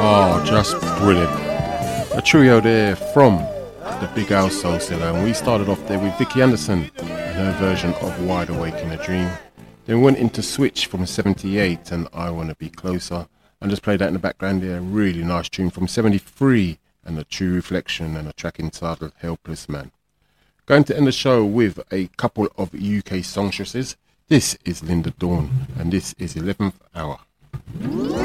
Oh, just brilliant. A trio there from the Big House Soul Singer, and we started off there with Vicky Anderson and her version of Wide Awake in a Dream. Then we went into Switch from 78 and I Wanna Be Closer, and just played that in the background there. Really nice tune from 73 and A True Reflection and a track entitled Helpless Man. Going to end the show with a couple of UK songstresses. This is Linda Dawn and this is 11th Hour.